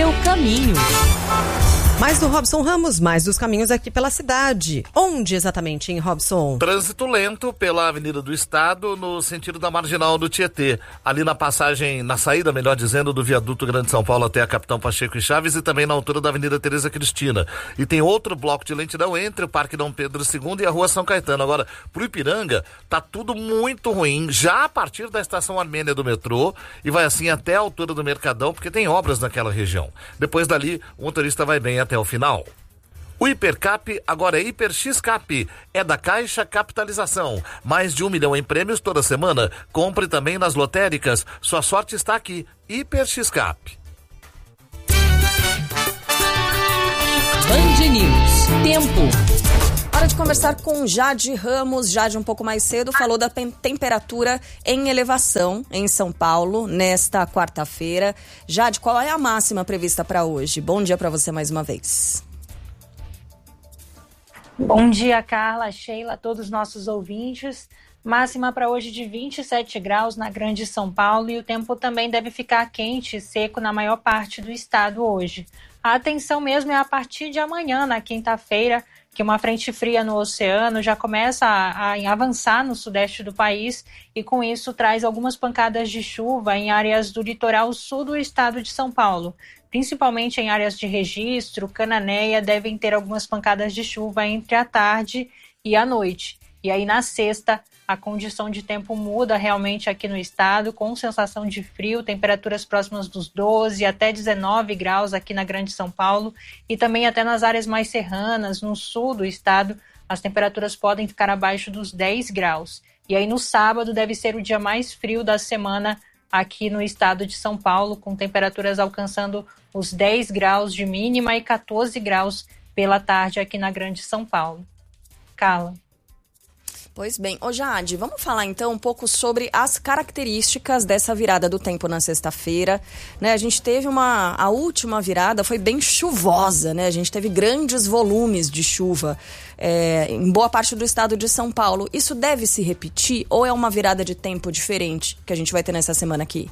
seu caminho. Mais do Robson Ramos, mais dos caminhos aqui pela cidade. Onde exatamente, hein, Robson? Trânsito lento pela Avenida do Estado, no sentido da Marginal do Tietê. Ali na passagem, na saída, melhor dizendo, do viaduto Grande São Paulo até a Capitão Pacheco e Chaves e também na altura da Avenida Tereza Cristina. E tem outro bloco de lentidão entre o Parque Dom Pedro II e a Rua São Caetano. Agora, pro Ipiranga, tá tudo muito ruim, já a partir da Estação Armênia do metrô e vai assim até a altura do Mercadão, porque tem obras naquela região. Depois dali, o motorista vai bem até o final. O Hipercap agora é Hiper X-Cap, é da Caixa Capitalização. Mais de 1 milhão em prêmios toda semana. Compre também nas lotéricas. Sua sorte está aqui. Hiper X-Cap. Band News. Tempo. Hora de conversar com Jade Ramos. Jade, um pouco mais cedo, falou da temperatura em elevação em São Paulo nesta quarta-feira. Jade, qual é a máxima prevista para hoje? Bom dia para você mais uma vez. Bom dia, Carla, Sheila, todos os nossos ouvintes. Máxima para hoje de 27 graus na Grande São Paulo e o tempo também deve ficar quente e seco na maior parte do estado hoje. A atenção mesmo é a partir de amanhã, na quinta-feira, que uma frente fria no oceano já começa a avançar no sudeste do país e com isso traz algumas pancadas de chuva em áreas do litoral sul do estado de São Paulo. Principalmente em áreas de Registro, Cananéia, devem ter algumas pancadas de chuva entre a tarde e a noite. E aí na sexta, a condição de tempo muda realmente aqui no estado, com sensação de frio, temperaturas próximas dos 12 até 19 graus aqui na Grande São Paulo e também até nas áreas mais serranas, no sul do estado, as temperaturas podem ficar abaixo dos 10 graus. E aí no sábado deve ser o dia mais frio da semana aqui no estado de São Paulo, com temperaturas alcançando os 10 graus de mínima e 14 graus pela tarde aqui na Grande São Paulo. Carla. Pois bem, Jade, vamos falar então um pouco sobre as características dessa virada do tempo na sexta-feira, né? A gente teve a última virada foi bem chuvosa, né? A gente teve grandes volumes de chuva em boa parte do estado de São Paulo. Isso deve se repetir ou é uma virada de tempo diferente que a gente vai ter nessa semana aqui?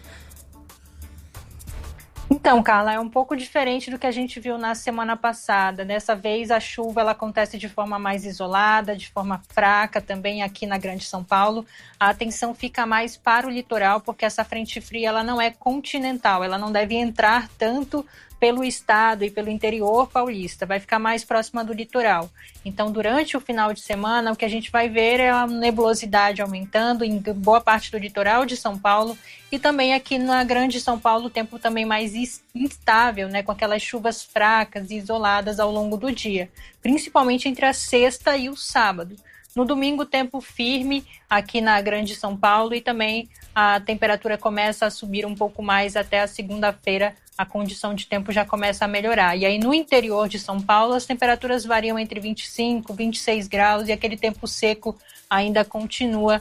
Então, Carla, é um pouco diferente do que a gente viu na semana passada. Dessa vez, a chuva ela acontece de forma mais isolada, de forma fraca, também aqui na Grande São Paulo. A atenção fica mais para o litoral, porque essa frente fria ela não é continental, ela não deve entrar tanto pelo estado e pelo interior paulista, vai ficar mais próxima do litoral. Então, durante o final de semana, o que a gente vai ver é a nebulosidade aumentando em boa parte do litoral de São Paulo e também aqui na Grande São Paulo o tempo também mais instável, né, com aquelas chuvas fracas e isoladas ao longo do dia, principalmente entre a sexta e o sábado. No domingo, tempo firme aqui na Grande São Paulo e também a temperatura começa a subir um pouco mais até a segunda-feira, a condição de tempo já começa a melhorar. E aí no interior de São Paulo as temperaturas variam entre 25 e 26 graus e aquele tempo seco ainda continua.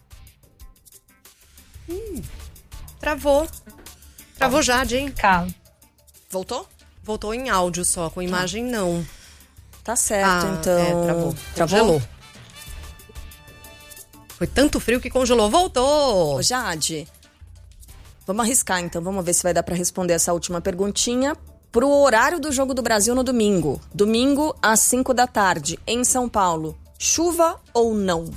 Travou Jade, hein? Carla. Voltou? Voltou em áudio só, com imagem não. Tá certo, então. Travou. Congelou. Foi tanto frio que congelou. Voltou! Jade, vamos arriscar então, vamos ver se vai dar para responder essa última perguntinha. Pro horário do Jogo do Brasil no domingo. Domingo às 5 da tarde, em São Paulo. Chuva ou não?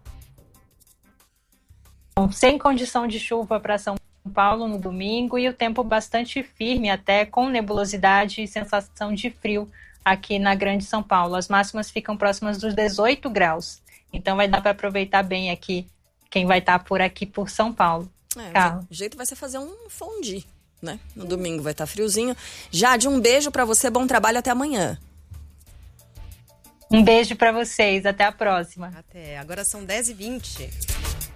Sem condição de chuva para São Paulo no domingo e o tempo bastante firme até, com nebulosidade e sensação de frio aqui na Grande São Paulo. As máximas ficam próximas dos 18 graus. Então vai dar para aproveitar bem aqui quem vai estar por aqui por São Paulo. O jeito vai ser fazer um fondue, né? No domingo vai estar friozinho. Jade, um beijo para você, bom trabalho, até amanhã. Um beijo para vocês, até a próxima. Até, agora são 10h20.